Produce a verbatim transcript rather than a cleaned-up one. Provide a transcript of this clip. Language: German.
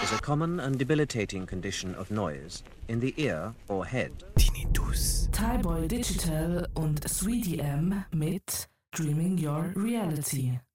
is a common and debilitating condition of noise in the ear or head. Tinnitus. Thai Boy Digital und three D M mit Dreaming Your Reality.